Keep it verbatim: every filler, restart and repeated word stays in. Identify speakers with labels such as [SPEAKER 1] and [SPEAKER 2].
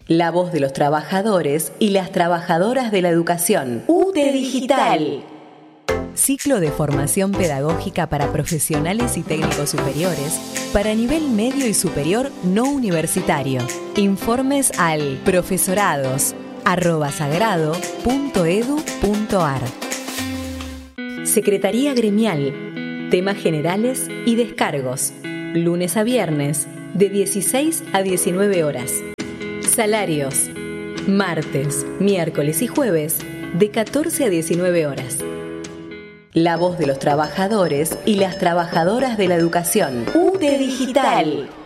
[SPEAKER 1] La voz de los trabajadores y las trabajadoras de la educación. U T E Digital. Ciclo de formación pedagógica para profesionales y técnicos superiores para nivel medio y superior no universitario. Informes al profesorados arroba sagrado punto edu punto ar. Secretaría Gremial. Temas generales y descargos. Lunes a viernes, de dieciséis a diecinueve horas. Salarios. Martes, miércoles y jueves, de catorce a diecinueve horas. La voz de los trabajadores y las trabajadoras de la educación. U T E Digital.